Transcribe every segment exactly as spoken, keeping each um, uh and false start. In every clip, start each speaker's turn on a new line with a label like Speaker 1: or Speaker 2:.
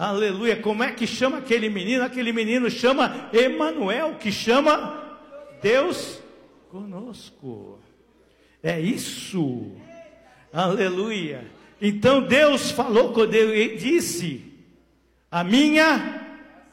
Speaker 1: Aleluia. Como é que chama aquele menino? Aquele menino chama Emanuel, que chama Deus conosco. É isso. Aleluia. Então Deus falou com Deus e disse: a minha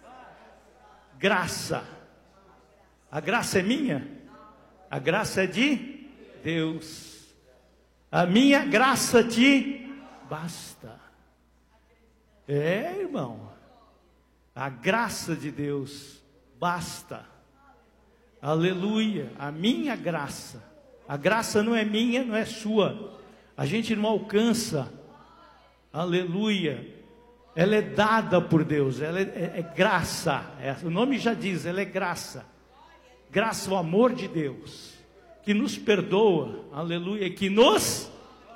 Speaker 1: graça. A graça é minha? A graça é de Deus. A minha graça te basta. É, irmão. A graça de Deus basta. Aleluia. A minha graça. A graça não é minha, não é sua. A gente não alcança. Aleluia. Ela é dada por Deus. Ela é, é, é graça. É, o nome já diz, ela é graça. Graça, o amor de Deus, que nos perdoa, aleluia, que nos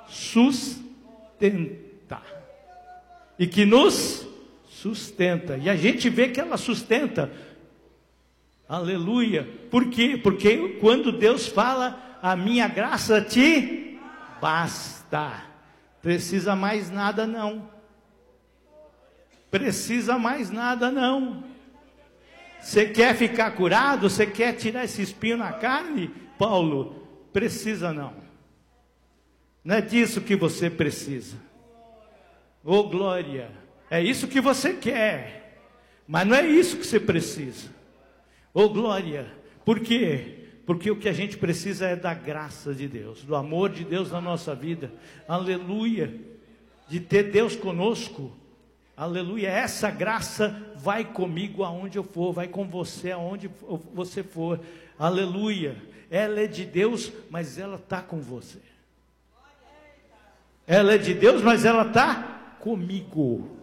Speaker 1: sustenta, e que nos sustenta, e a gente vê que ela sustenta, aleluia. Por quê? Porque quando Deus fala, a minha graça te basta, precisa mais nada não, precisa mais nada não. Você quer ficar curado? Você quer tirar esse espinho na carne? Paulo, precisa não. Não é disso que você precisa. Ô glória, é isso que você quer, mas não é isso que você precisa. Ô glória, por quê? Porque o que a gente precisa é da graça de Deus, do amor de Deus na nossa vida. Aleluia, de ter Deus conosco. Aleluia, essa graça vai comigo aonde eu for, vai com você aonde você for. Aleluia, ela é de Deus, mas ela está com você. Ela é de Deus, mas ela está comigo.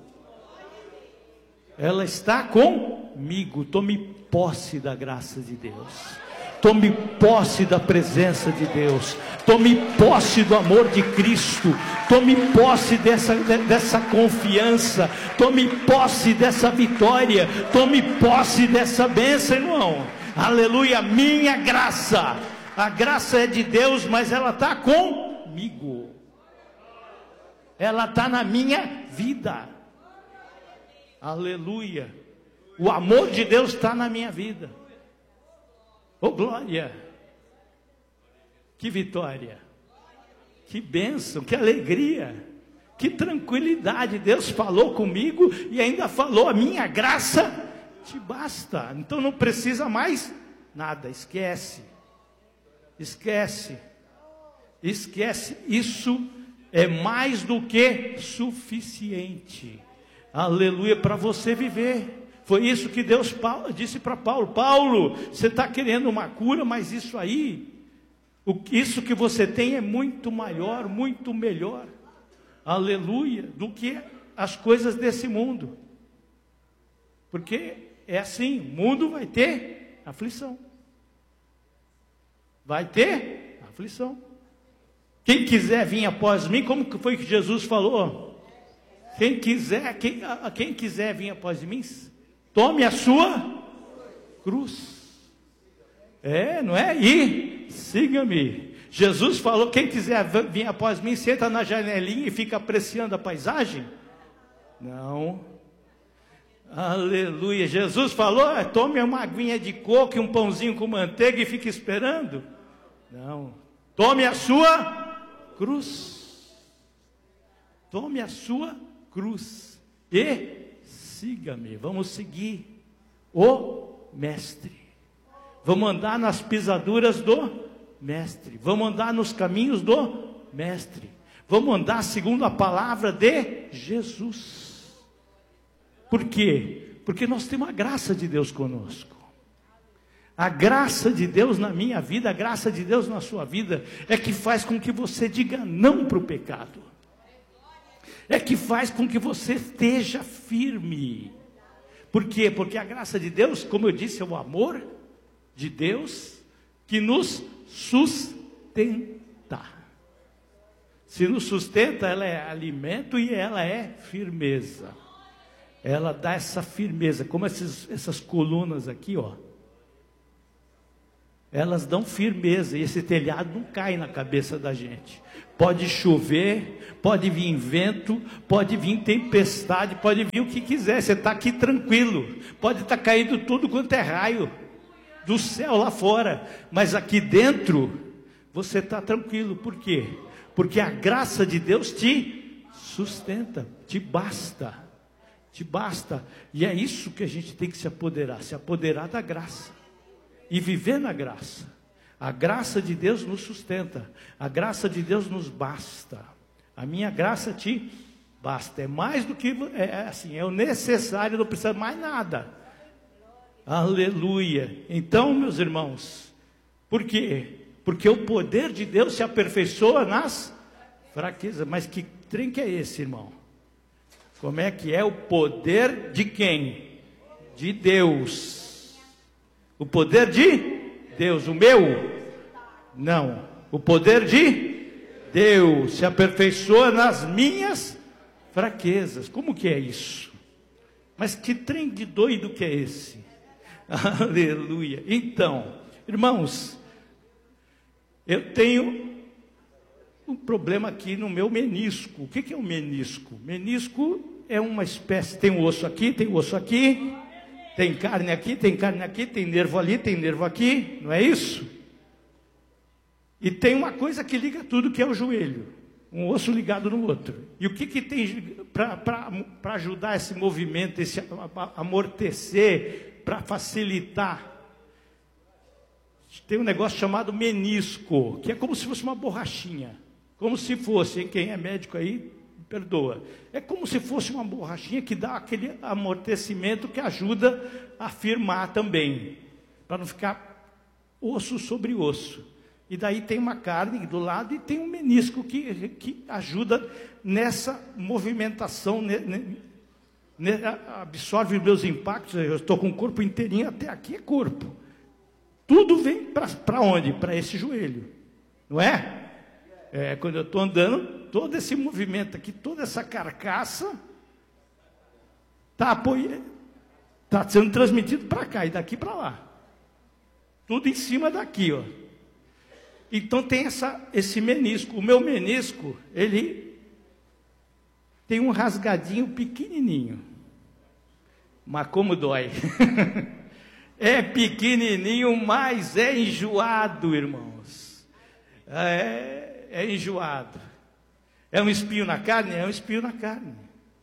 Speaker 1: Ela está comigo. Tome posse da graça de Deus. Tome posse da presença de Deus. Tome posse do amor de Cristo. Tome posse dessa, dessa confiança. Tome posse dessa vitória. Tome posse dessa bênção, irmão. Aleluia, minha graça. A graça é de Deus, mas ela está comigo. Ela está na minha vida. Aleluia. O amor de Deus está na minha vida. Oh glória, que vitória, que bênção, que alegria, que tranquilidade. Deus falou comigo e ainda falou, a minha graça te basta. Então não precisa mais nada, esquece, esquece, esquece, isso é mais do que suficiente, aleluia, para você viver. Foi isso que Deus disse para Paulo: Paulo, você está querendo uma cura, mas isso aí, isso que você tem é muito maior, muito melhor, aleluia, do que as coisas desse mundo. Porque é assim, o mundo vai ter aflição. Vai ter aflição. Quem quiser vir após mim, como que foi que Jesus falou? Quem quiser, quem, a, quem quiser vir após mim, tome a sua cruz. É, não é? E siga-me. Jesus falou, quem quiser vir após mim, senta na janelinha e fica apreciando a paisagem. Não. Aleluia. Jesus falou, tome uma aguinha de coco e um pãozinho com manteiga e fique esperando. Não. Tome a sua cruz. Tome a sua cruz. E siga-me, vamos seguir o mestre, vamos andar nas pisaduras do mestre, vamos andar nos caminhos do mestre, vamos andar segundo a palavra de Jesus. Por quê? Porque nós temos a graça de Deus conosco. A graça de Deus na minha vida, a graça de Deus na sua vida, é que faz com que você diga não para o pecado. É que faz com que você esteja firme. Por quê? Porque a graça de Deus, como eu disse, é o amor de Deus que nos sustenta. Se nos sustenta, ela é alimento e ela é firmeza. Ela dá essa firmeza, como essas, essas colunas aqui, ó. Elas dão firmeza, e esse telhado não cai na cabeça da gente. Pode chover, pode vir vento, pode vir tempestade, pode vir o que quiser, você está aqui tranquilo. Pode estar caindo tudo quanto é raio do céu lá fora, mas aqui dentro você está tranquilo. Por quê? Porque a graça de Deus te sustenta, te basta, te basta. E é isso que a gente tem que se apoderar, se apoderar da graça. E viver na graça. A graça de Deus nos sustenta. A graça de Deus nos basta. A minha graça te basta. É mais do que, é assim, é o necessário, não precisa mais nada. Aleluia. Então, meus irmãos, por quê? Porque o poder de Deus se aperfeiçoa nas fraquezas. Mas que trem que é esse, irmão? Como é que é o poder de quem? De Deus. O poder de Deus, o meu? Não. O poder de Deus se aperfeiçoa nas minhas fraquezas. Como que é isso? Mas que trem de doido que é esse? Aleluia. Então, irmãos, eu tenho um problema aqui no meu menisco. O que que é o menisco? Menisco é uma espécie, tem um osso aqui, tem um osso aqui. Tem carne aqui, tem carne aqui, tem nervo ali, tem nervo aqui, não é isso? E tem uma coisa que liga tudo, que é o joelho. Um osso ligado no outro. E o que, que tem para ajudar esse movimento, esse amortecer, para facilitar? Tem um negócio chamado menisco, que é como se fosse uma borrachinha. Como se fosse, hein? Quem é médico aí, perdoa. É como se fosse uma borrachinha que dá aquele amortecimento que ajuda a firmar também, para não ficar osso sobre osso. E daí tem uma carne do lado e tem um menisco que, que ajuda nessa movimentação, ne, ne, ne, absorve os meus impactos. Eu estou com o corpo inteirinho, até aqui é corpo. Tudo vem para onde? Para esse joelho, não é? É, quando eu estou andando, todo esse movimento aqui, toda essa carcaça está tá sendo transmitido para cá e daqui para lá. Tudo em cima daqui, ó. Então tem essa, esse menisco. O meu menisco, ele tem um rasgadinho pequenininho. Mas como dói. É pequenininho, mas é enjoado, irmãos. É... É enjoado. É um espinho na carne? É um espinho na carne.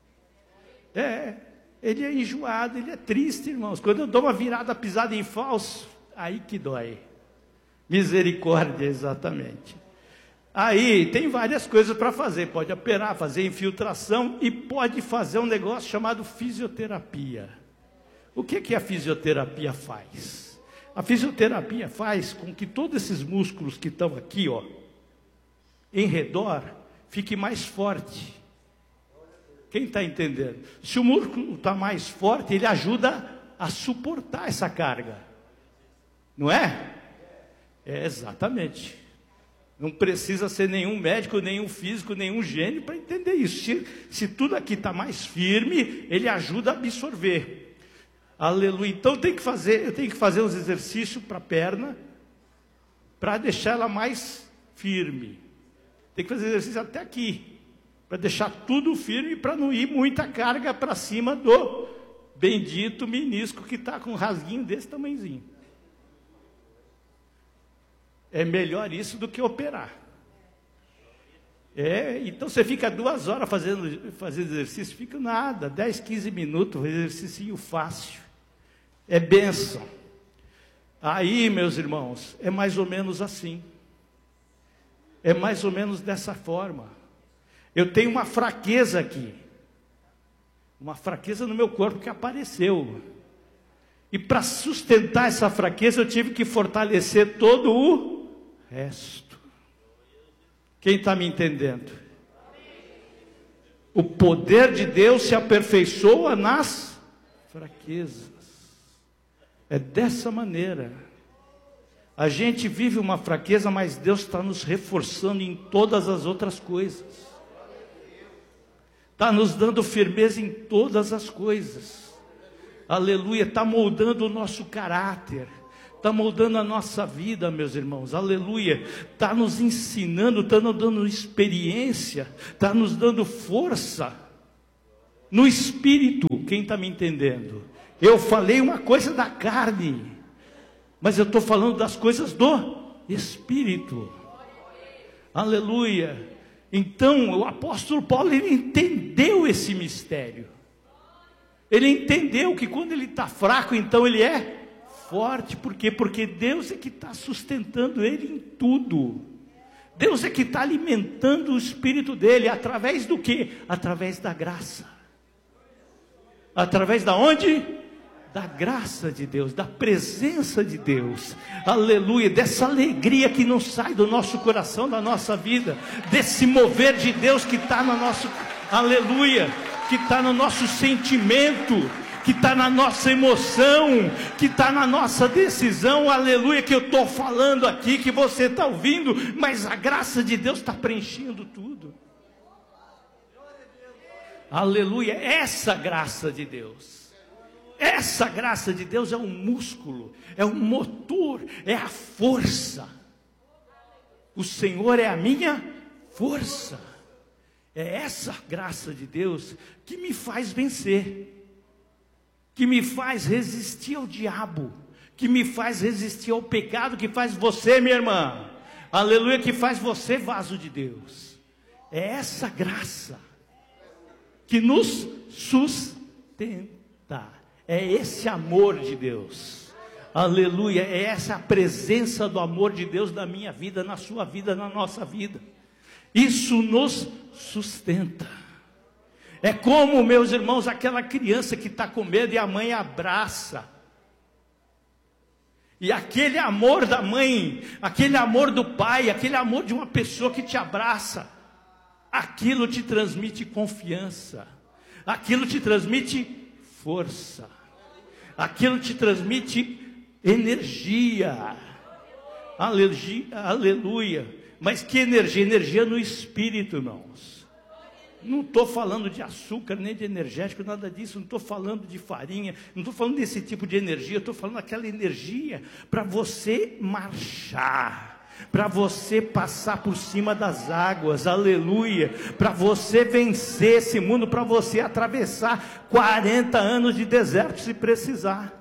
Speaker 1: É, ele é enjoado, ele é triste, irmãos. Quando eu dou uma virada pisada em falso, aí que dói. Misericórdia, exatamente. Aí tem várias coisas para fazer. Pode operar, fazer infiltração e pode fazer um negócio chamado fisioterapia. O que que a fisioterapia faz? A fisioterapia faz com que todos esses músculos que estão aqui, ó, em redor, fique mais forte. Quem está entendendo? Se o músculo está mais forte, ele ajuda a suportar essa carga. Não é? É, exatamente. Não precisa ser nenhum médico, nenhum físico, nenhum gênio para entender isso. Se, se tudo aqui está mais firme, ele ajuda a absorver. Aleluia. Então tem que fazer, eu tenho que fazer uns exercícios para a perna, para deixar ela mais firme. Tem que fazer exercício até aqui, para deixar tudo firme, para não ir muita carga para cima do bendito menisco que está com um rasguinho desse tamanhozinho. É melhor isso do que operar. É, então você fica duas horas fazendo, fazendo exercício, fica nada, dez, quinze minutos, exercício fácil. É bênção. Aí, meus irmãos, é mais ou menos assim. É mais ou menos dessa forma. Eu tenho uma fraqueza aqui. Uma fraqueza no meu corpo que apareceu. E para sustentar essa fraqueza, eu tive que fortalecer todo o resto. Quem está me entendendo? O poder de Deus se aperfeiçoa nas fraquezas. É dessa maneira. A gente vive uma fraqueza, mas Deus está nos reforçando em todas as outras coisas. Está nos dando firmeza em todas as coisas. Aleluia, está moldando o nosso caráter. está moldando a nossa vida, meus irmãos, aleluia, está nos ensinando, está nos dando experiência, está nos dando força, no espírito. Quem está me entendendo? Eu falei uma coisa da carne, mas eu estou falando das coisas do espírito, aleluia. Então o apóstolo Paulo, ele entendeu esse mistério, ele entendeu que quando ele está fraco, então ele é forte. Por quê? Porque Deus é que está sustentando ele em tudo. Deus é que está alimentando o espírito dele, através do quê? Através da graça. Através da onde? Da graça de Deus, da presença de Deus, aleluia, dessa alegria que não sai do nosso coração, da nossa vida, desse mover de Deus que está no nosso, aleluia, que está no nosso sentimento, que está na nossa emoção, que está na nossa decisão, aleluia, que eu estou falando aqui, que você está ouvindo, mas a graça de Deus está preenchendo tudo, aleluia. Essa graça de Deus, essa graça de Deus é um músculo, é um motor, é a força. O Senhor é a minha força. É essa graça de Deus que me faz vencer, que me faz resistir ao diabo, que me faz resistir ao pecado, que faz você, minha irmã, aleluia, que faz você vaso de Deus. É essa graça que nos sustenta, é esse amor de Deus, aleluia, é essa a presença do amor de Deus na minha vida, na sua vida, na nossa vida. Isso nos sustenta. É como, meus irmãos, aquela criança que está com medo e a mãe abraça, e aquele amor da mãe, aquele amor do pai, aquele amor de uma pessoa que te abraça, aquilo te transmite confiança, aquilo te transmite força, aquilo te transmite energia, aleluia, aleluia. Mas que energia? Energia no espírito, irmãos. Não estou falando de açúcar, nem de energético, nada disso. Não estou falando de farinha, não estou falando desse tipo de energia. Estou falando daquela energia para você marchar, para você passar por cima das águas, aleluia, para você vencer esse mundo, para você atravessar quarenta anos de deserto se precisar,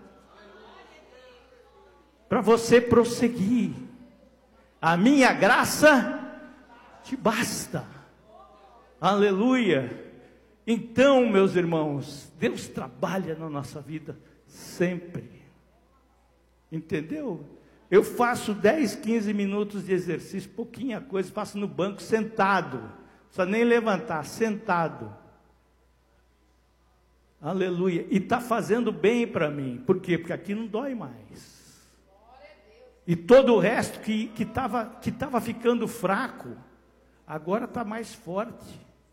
Speaker 1: para você prosseguir. A minha graça te basta, aleluia. Então, meus irmãos, Deus trabalha na nossa vida sempre, entendeu? Eu faço dez, quinze minutos de exercício, pouquinha coisa, faço no banco sentado, não precisa nem levantar, sentado, aleluia, e está fazendo bem para mim. Por quê? Porque aqui não dói mais. E todo o resto que estava que tava ficando fraco, agora está mais forte.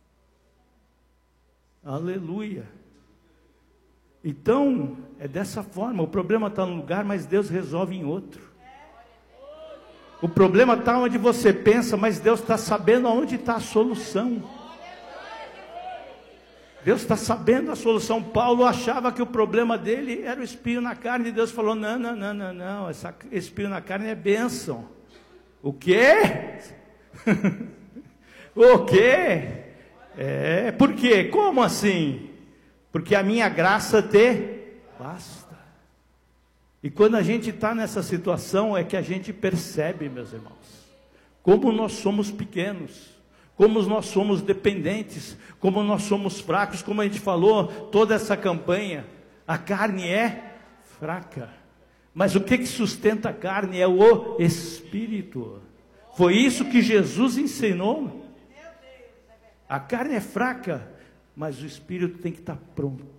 Speaker 1: Aleluia. Então, é dessa forma. O problema está num lugar, mas Deus resolve em outro. O problema está onde você pensa, mas Deus está sabendo aonde está a solução. Deus está sabendo a solução. Paulo achava que o problema dele era o espinho na carne, e Deus falou, não, não, não, não, não, essa espinho na carne é bênção. O quê? O quê? É, por quê? Como assim? Porque a minha graça te basta. E quando a gente está nessa situação, é que a gente percebe, meus irmãos, como nós somos pequenos, como nós somos dependentes, como nós somos fracos. Como a gente falou, toda essa campanha, a carne é fraca, mas o que que sustenta a carne é o Espírito. Foi isso que Jesus ensinou. A carne é fraca, mas o Espírito tem que estar pronto.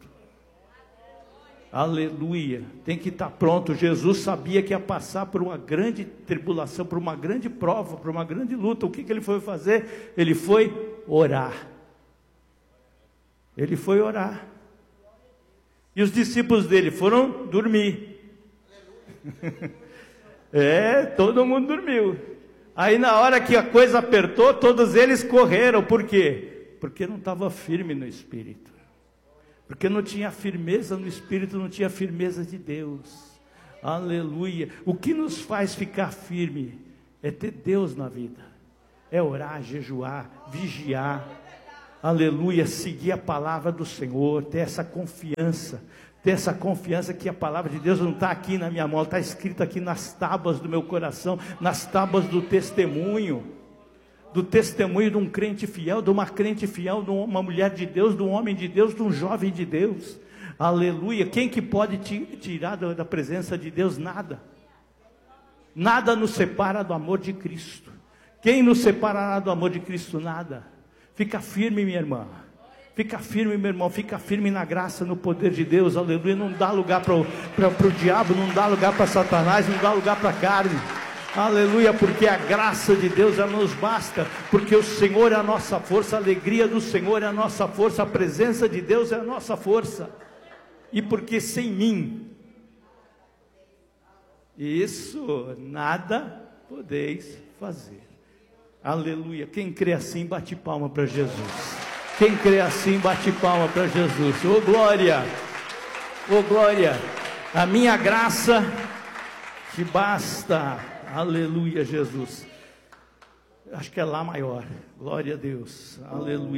Speaker 1: Aleluia, tem que estar pronto. Jesus sabia que ia passar por uma grande tribulação, por uma grande prova, por uma grande luta. O que que ele foi fazer? Ele foi orar. Ele foi orar. E os discípulos dele foram dormir. É, todo mundo dormiu. Aí na hora que a coisa apertou, todos eles correram. Por quê? Porque não estava firme no Espírito. Porque não tinha firmeza no Espírito, não tinha firmeza de Deus. Aleluia. O que nos faz ficar firme é ter Deus na vida, é orar, jejuar, vigiar, aleluia, seguir a palavra do Senhor, ter essa confiança, ter essa confiança que a palavra de Deus não está aqui na minha mão, está escrita aqui nas tábuas do meu coração, nas tábuas do testemunho, do testemunho de um crente fiel, de uma crente fiel, de uma mulher de Deus, de um homem de Deus, de um jovem de Deus, aleluia. Quem que pode te tirar da presença de Deus? Nada, nada nos separa do amor de Cristo. Quem nos separará do amor de Cristo? Nada. Fica firme, minha irmã, fica firme, meu irmão, fica firme na graça, no poder de Deus, aleluia. Não dá lugar para o diabo, não dá lugar para Satanás, não dá lugar para a carne, aleluia, porque a graça de Deus ela nos basta, porque o Senhor é a nossa força, a alegria do Senhor é a nossa força, a presença de Deus é a nossa força, e porque sem mim, isso nada podeis fazer, aleluia. Quem crê assim, bate palma para Jesus. Quem crê assim, bate palma para Jesus. Ô glória, ô glória, a minha graça te basta, aleluia, Jesus. Acho que é lá maior, glória a Deus, aleluia.